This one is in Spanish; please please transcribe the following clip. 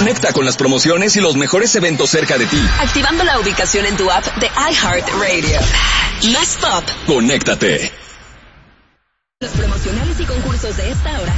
Conecta con las promociones y los mejores eventos cerca de ti. Activando la ubicación en tu app de iHeartRadio. Más pop. Conéctate. Los promocionales y concursos de esta hora